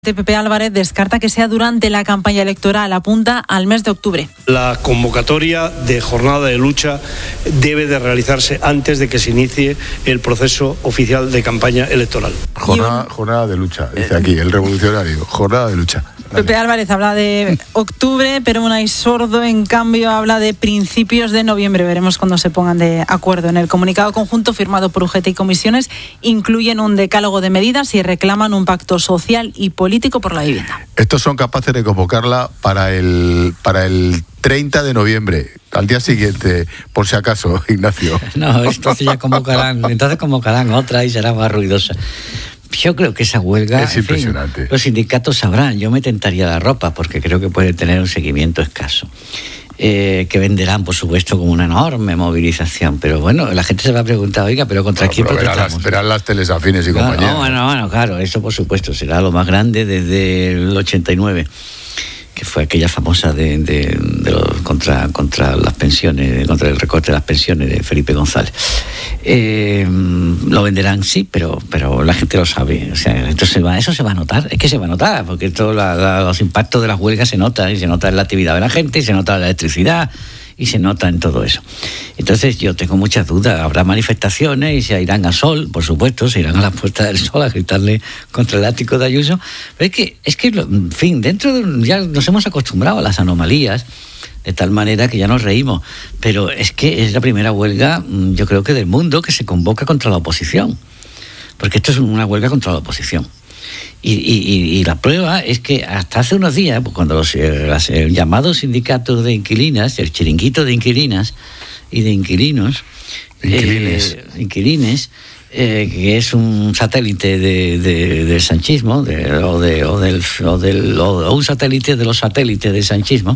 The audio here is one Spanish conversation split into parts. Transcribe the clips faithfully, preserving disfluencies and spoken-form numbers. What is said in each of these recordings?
Pepe Álvarez descarta que sea durante la campaña electoral, apunta al mes de octubre. La convocatoria de jornada de lucha debe de realizarse antes de que se inicie el proceso oficial de campaña electoral. Jornada, jornada de lucha, dice aquí el revolucionario, jornada de lucha. Pepe Álvarez habla de octubre, pero Unai Sordo, en cambio, habla de principios de noviembre. Veremos cuando se pongan de acuerdo. En el comunicado conjunto firmado por U G T y comisiones incluyen un decálogo de medidas y reclaman un pacto social y político por la vivienda. Estos son capaces de convocarla para el, para el treinta de noviembre, al día siguiente, por si acaso, Ignacio. No, entonces ya convocarán, entonces convocarán otra y será más ruidosa. Yo creo que esa huelga... Es impresionante. Fin, los sindicatos sabrán. Yo me tentaría la ropa porque creo que puede tener un seguimiento escaso. Eh, que venderán, por supuesto, como una enorme movilización. Pero bueno, la gente se va a preguntar, oiga, ¿pero contra no, quién pero protestamos? Verán las, verán las telesafines y no, compañía. No, bueno, bueno, claro, eso por supuesto será lo más grande desde el ochenta y nueve. Que fue aquella famosa de, de, de los, contra, contra las pensiones, contra el recorte de las pensiones de Felipe González. Eh, lo venderán, sí, pero pero la gente lo sabe. O sea, entonces va, eso se va a notar, es que se va a notar, porque todos los impactos de las huelgas se notan, y se nota en la actividad de la gente, y se nota en la electricidad, y se nota en todo eso. Entonces yo tengo muchas dudas, habrá manifestaciones y se irán a Sol, por supuesto, se irán a la Puerta del Sol a gritarle contra el ático de Ayuso, pero es que, es que en fin, dentro de, ya nos hemos acostumbrado a las anomalías, de tal manera que ya nos reímos, pero es que es la primera huelga, yo creo que del mundo, que se convoca contra la oposición, porque esto es una huelga contra la oposición. Y, y, y la prueba es que hasta hace unos días, pues cuando los, los el llamados sindicatos de inquilinas, el chiringuito de inquilinas y de inquilinos, Inquilines, eh, inquilines eh, que es un satélite de, de, del sanchismo, de, o, de, o, del, o, del, o un satélite de los satélites del sanchismo,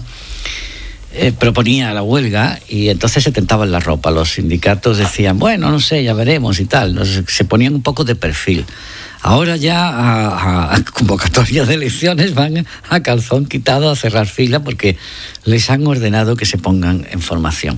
eh, proponía la huelga y entonces se tentaban la ropa. Los sindicatos decían, bueno, no sé, ya veremos y tal. Entonces, se ponían un poco de perfil. Ahora ya a, a convocatoria de elecciones van a calzón quitado a cerrar fila porque les han ordenado que se pongan en formación.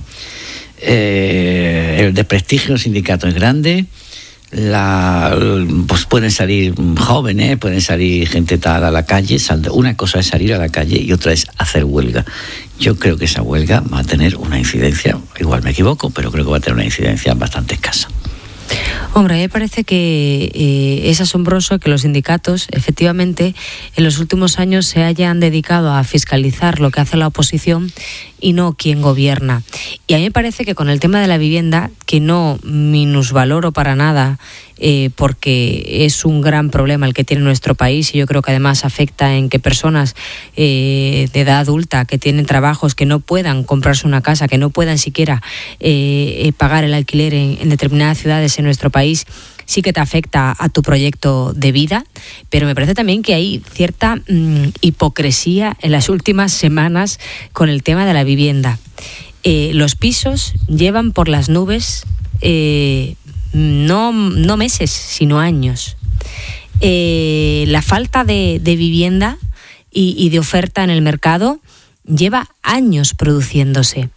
Eh, el desprestigio del sindicato es grande, la, pues pueden salir jóvenes, pueden salir gente tal a la calle. Una cosa es salir a la calle y otra es hacer huelga. Yo creo que esa huelga va a tener una incidencia, igual me equivoco, pero creo que va a tener una incidencia bastante escasa. Hombre, a mí me parece que eh, es asombroso que los sindicatos, efectivamente, en los últimos años se hayan dedicado a fiscalizar lo que hace la oposición y no quien gobierna. Y a mí me parece que con el tema de la vivienda, que no minusvaloro para nada, eh, porque es un gran problema el que tiene nuestro país, y yo creo que además afecta en que personas eh, de edad adulta que tienen trabajos que no puedan comprarse una casa, que no puedan siquiera eh, eh, pagar el alquiler en, en determinadas ciudades en nuestro país, sí que te afecta a tu proyecto de vida, pero me parece también que hay cierta mmm, hipocresía en las últimas semanas con el tema de la vivienda. Eh, los pisos llevan por las nubes eh, no, no meses, sino años. Eh, la falta de, de vivienda y, y de oferta en el mercado lleva años produciéndose.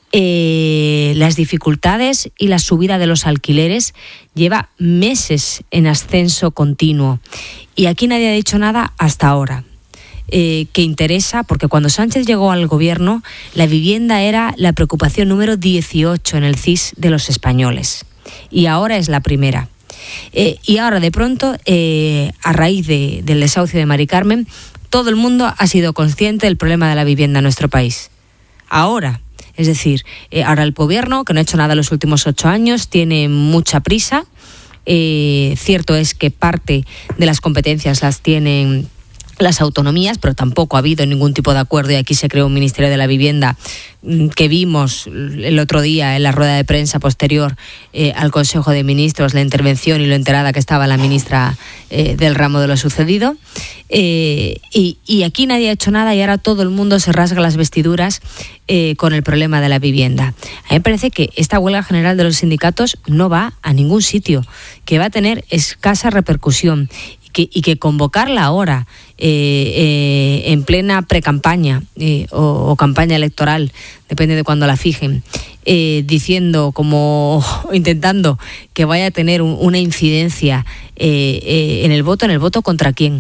Eh, las dificultades y la subida de los alquileres lleva meses en ascenso continuo y aquí nadie ha dicho nada hasta ahora. Eh, que interesa, porque cuando Sánchez llegó al gobierno, la vivienda era la preocupación número dieciocho en el C I S de los españoles y ahora es la primera. Eh, y ahora de pronto, eh, a raíz de, del desahucio de Mari Carmen, todo el mundo ha sido consciente del problema de la vivienda en nuestro país. Ahora, es decir, eh, ahora el gobierno, que no ha hecho nada en los últimos ocho años, tiene mucha prisa. Eh, cierto es que parte de las competencias las tienen las autonomías, pero tampoco ha habido ningún tipo de acuerdo y aquí se creó un Ministerio de la Vivienda que vimos el otro día en la rueda de prensa posterior eh, al Consejo de Ministros, la intervención y lo enterada que estaba la ministra eh, del ramo de lo sucedido. Eh, y, y aquí nadie ha hecho nada y ahora todo el mundo se rasga las vestiduras eh, con el problema de la vivienda. A mí me parece que esta huelga general de los sindicatos no va a ningún sitio, que va a tener escasa repercusión. Que, y que convocarla ahora, eh, eh, en plena precampaña eh, o, o campaña electoral, depende de cuándo la fijen, eh, diciendo como intentando que vaya a tener un, una incidencia eh, eh, en el voto, ¿en el voto contra quién?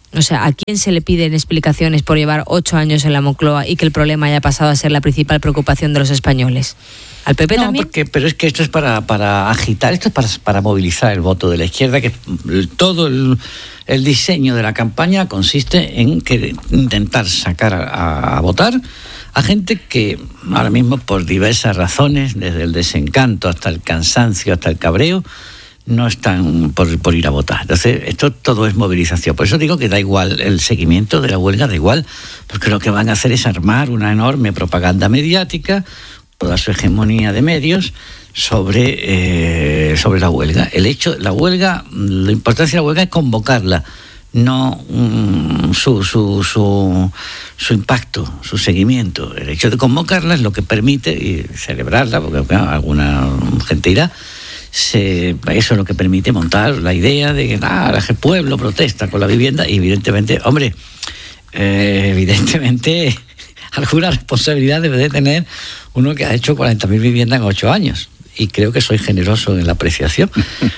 O sea, ¿a quién se le piden explicaciones por llevar ocho años en la Moncloa y que el problema haya pasado a ser la principal preocupación de los españoles? ¿Al P P no, también? Porque, pero es que esto es para, para agitar, esto es para, para movilizar el voto de la izquierda, que todo el, el diseño de la campaña consiste en que intentar sacar a, a, a votar a gente que ahora mismo, por diversas razones, desde el desencanto hasta el cansancio, hasta el cabreo, no están por, por ir a votar. Entonces, esto todo es movilización. Por eso digo que da igual el seguimiento de la huelga, da igual, porque lo que van a hacer es armar una enorme propaganda mediática, toda su hegemonía de medios sobre, eh, sobre la huelga. El hecho, la huelga, la importancia de la huelga es convocarla, no um, su, su, su, su impacto, su seguimiento. El hecho de convocarla es lo que permite, y celebrarla, porque claro, alguna gente irá, Se, eso es lo que permite montar la idea de que ah, el pueblo protesta con la vivienda y evidentemente, hombre, eh, evidentemente alguna responsabilidad debe de tener uno que ha hecho cuarenta mil viviendas en ocho años. Y creo que soy generoso en la apreciación,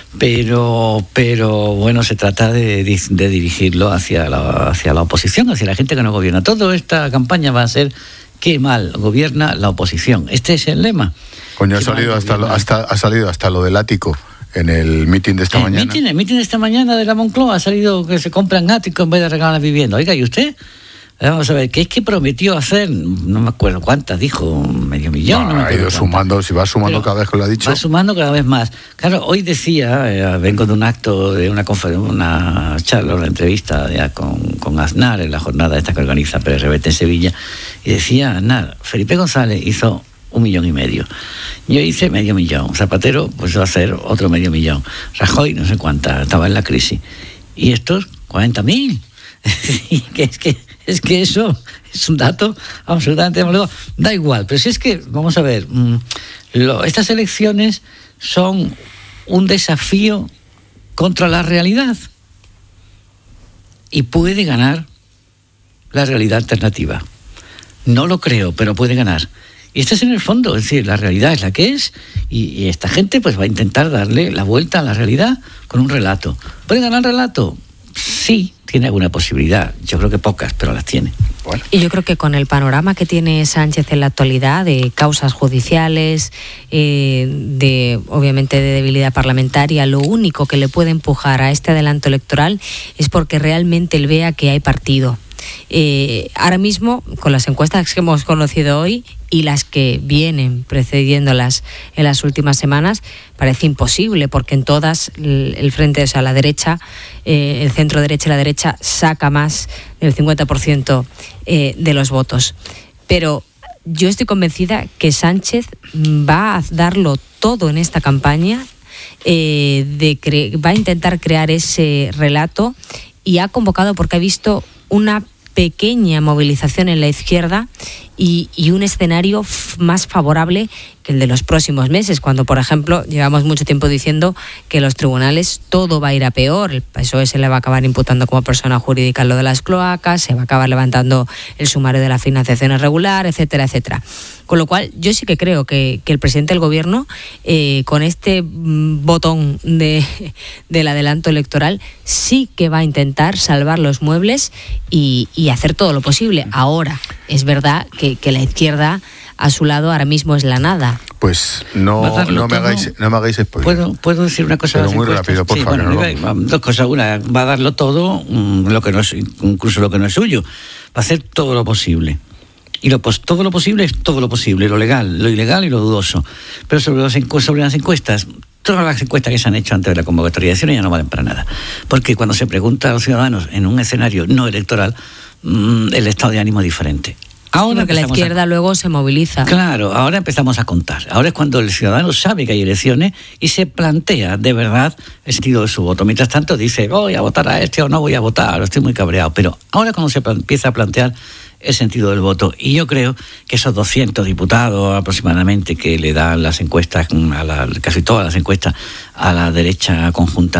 pero pero bueno, se trata de, de dirigirlo hacia la, hacia la oposición, hacia la gente que no gobierna. Toda esta campaña va a ser qué mal gobierna la oposición. Este es el lema. Coño, ha salido hasta, lo, hasta, ha salido hasta lo del ático en el mitin de esta el mañana. Meeting, el mitin de esta mañana de la Moncloa ha salido que se compran áticos en vez de regalar la vivienda. Oiga, ¿y usted? Vamos a ver, ¿qué es que prometió hacer? No me acuerdo cuántas, dijo medio millón. No, no ha ido sumando, si va sumando. Pero cada vez que lo ha dicho. Va sumando cada vez más. Claro, hoy decía, eh, vengo de un acto, de una conferencia, una charla, una entrevista ya con, con Aznar en la jornada esta que organiza P R B T en Sevilla, y decía Aznar, Felipe González hizo un millón y medio. Yo hice medio millón. Zapatero, pues va a hacer otro medio millón. Rajoy, no sé cuánta, estaba en la crisis. Y estos, cuarenta mil. que es que es que eso es un dato absolutamente... Da igual, pero si es que, vamos a ver, lo, estas elecciones son un desafío contra la realidad. Y puede ganar la realidad alternativa. No lo creo, pero puede ganar. Y este es en el fondo, es decir, la realidad es la que es, y, y esta gente pues va a intentar darle la vuelta a la realidad con un relato. ¿Puede ganar el relato? Sí, tiene alguna posibilidad. Yo creo que pocas, pero las tiene. Bueno. Y yo creo que con el panorama que tiene Sánchez en la actualidad de causas judiciales, eh, de obviamente de debilidad parlamentaria, lo único que le puede empujar a este adelanto electoral es porque realmente él vea que hay partido. Eh, ahora mismo, con las encuestas que hemos conocido hoy y las que vienen precediéndolas en las últimas semanas, parece imposible, porque en todas el, el frente, o sea, la derecha, eh, el centro derecha y la derecha saca más del cincuenta por ciento eh, de los votos. Pero yo estoy convencida que Sánchez va a darlo todo en esta campaña, eh, de cre- va a intentar crear ese relato, y ha convocado porque ha visto una pequeña movilización en la izquierda y, y un escenario f- más favorable que el de los próximos meses, cuando, por ejemplo, llevamos mucho tiempo diciendo que los tribunales todo va a ir a peor. El P S O E se le va a acabar imputando como persona jurídica lo de las cloacas, se va a acabar levantando el sumario de la financiación irregular, etcétera, etcétera. Con lo cual, yo sí que creo que, que el presidente del gobierno, eh, con este mm, botón de, del adelanto electoral, sí que va a intentar salvar los muebles y, y hacer todo lo posible. Ahora, es verdad que, que la izquierda a su lado ahora mismo es la nada. Pues no, no me hagáis no me hagáis spoiler. ¿Puedo, puedo decir una cosa? Pero muy rápido, por sí, favor. Bueno, no dos cosas. Una, va a darlo todo, lo que no es, incluso lo que no es suyo. Va a hacer todo lo posible. Y lo, pues, todo lo posible es todo lo posible, lo legal, lo ilegal y lo dudoso. Pero sobre, los encu- sobre las encuestas, todas las encuestas que se han hecho antes de la convocatoria de elecciones ya no valen para nada. Porque cuando se pregunta a los ciudadanos en un escenario no electoral, mmm, el estado de ánimo es diferente. Ahora que la izquierda a... luego se moviliza. Claro, ahora empezamos a contar. Ahora es cuando el ciudadano sabe que hay elecciones y se plantea de verdad el sentido de su voto. Mientras tanto dice, voy a votar a este o no voy a votar, estoy muy cabreado. Pero ahora cuando se empieza a plantear el sentido del voto, y yo creo que esos doscientos diputados aproximadamente que le dan las encuestas, a la, casi todas las encuestas a la derecha conjunta,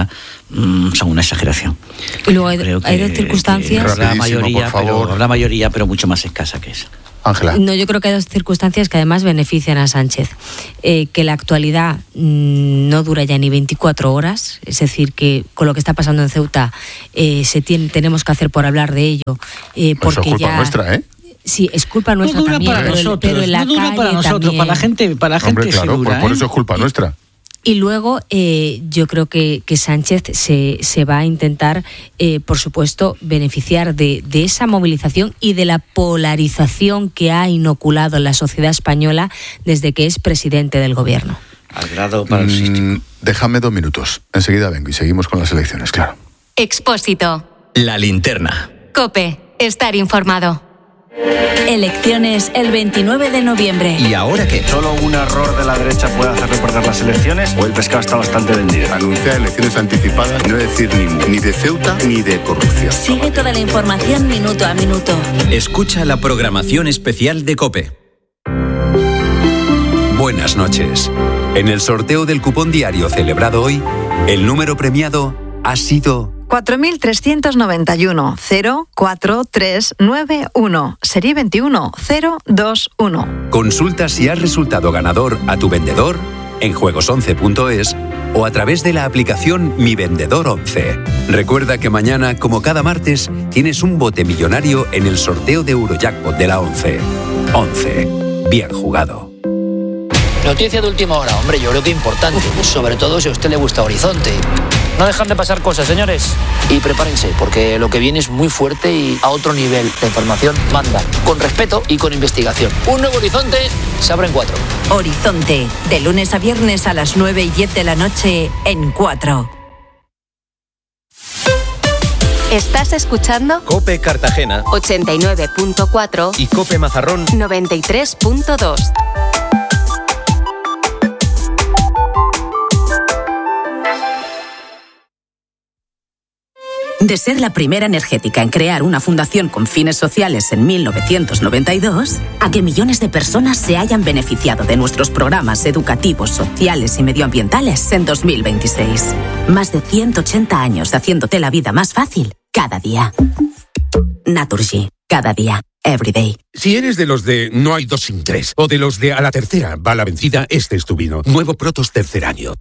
mmm, son una exageración. Y luego hay, Creo que, hay dos circunstancias. la mayoría, por favor. pero la mayoría, pero mucho más escasa que esa. Ángela. No, yo creo que hay dos circunstancias que además benefician a Sánchez. Eh, que la actualidad mmm, no dura ya ni veinticuatro horas, es decir, que con lo que está pasando en Ceuta eh, se tiene, tenemos que hacer por hablar de ello. Eh, porque Eso es culpa ya, nuestra, ¿eh? Sí, es culpa nuestra no dura también, para pero, nosotros, pero en la no dura calle para nosotros, también. para la gente, para la gente Hombre, claro, sí dura, por, por ¿eh? eso es culpa nuestra. Y luego eh, yo creo que, que Sánchez se, se va a intentar, eh, por supuesto, beneficiar de, de esa movilización y de la polarización que ha inoculado en la sociedad española desde que es presidente del gobierno. Al grado para el Mm, sístico. déjame dos minutos. Enseguida vengo y seguimos con las elecciones, claro. Expósito. La linterna. COPE. Estar informado. Elecciones el veintinueve de noviembre. ¿Y ahora qué? Solo un error de la derecha puede hacerle perder las elecciones o el pescado está bastante vendido. Anunciar elecciones anticipadas, no decir ni mu, ni de Ceuta ni de corrupción. Sigue toda la información minuto a minuto. Escucha la programación especial de COPE. Buenas noches. En el sorteo del cupón diario celebrado hoy, el número premiado ha sido cuatro mil trescientos noventa y uno, cero cuatro tres nueve uno, serie veintiuno cero dos uno. Consulta si has resultado ganador a tu vendedor en juegos once punto es o a través de la aplicación Mi Vendedor once. Recuerda que mañana, como cada martes, tienes un bote millonario en el sorteo de Eurojackpot de la once. once. Bien jugado. Noticia de última hora, hombre, yo creo que importante, sobre todo si a usted le gusta Horizonte. No dejan de pasar cosas, señores. Y prepárense, porque lo que viene es muy fuerte y a otro nivel. La información manda, con respeto y con investigación. Un nuevo Horizonte se abre en cuatro. Horizonte, de lunes a viernes a las nueve y diez de la noche en cuatro. ¿Estás escuchando? COPE Cartagena ochenta y nueve punto cuatro y COPE Mazarrón noventa y tres punto dos. De ser la primera energética en crear una fundación con fines sociales en mil novecientos noventa y dos, a que millones de personas se hayan beneficiado de nuestros programas educativos, sociales y medioambientales en dos mil veintiséis. Más de ciento ochenta años haciéndote la vida más fácil cada día. Naturgy, cada día. Everyday. Si eres de los de no hay dos sin tres o de los de a la tercera va la vencida, este es tu vino. Nuevo Protos tercer año.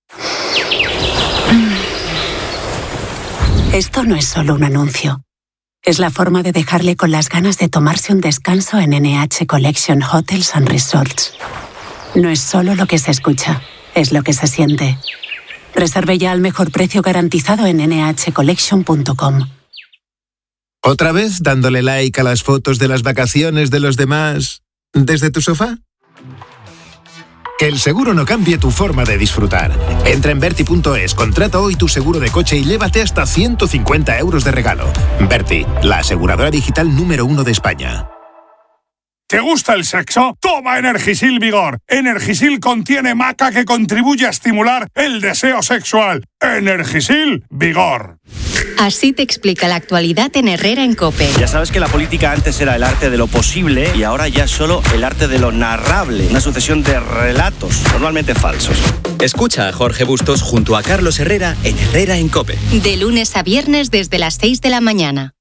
Esto no es solo un anuncio. Es la forma de dejarle con las ganas de tomarse un descanso en N H Collection Hotels and Resorts. No es solo lo que se escucha, es lo que se siente. Reserve ya al mejor precio garantizado en ene hache collection punto com. ¿Otra vez dándole like a las fotos de las vacaciones de los demás desde tu sofá? Que el seguro no cambie tu forma de disfrutar. Entra en Berti punto es, contrata hoy tu seguro de coche y llévate hasta ciento cincuenta euros de regalo. Berti, la aseguradora digital número uno de España. ¿Te gusta el sexo? Toma Energisil Vigor. Energisil contiene maca que contribuye a estimular el deseo sexual. Energisil Vigor. Así te explica la actualidad en Herrera en COPE. Ya sabes que la política antes era el arte de lo posible y ahora ya es solo el arte de lo narrable. Una sucesión de relatos, normalmente falsos. Escucha a Jorge Bustos junto a Carlos Herrera en Herrera en COPE. De lunes a viernes desde las seis de la mañana.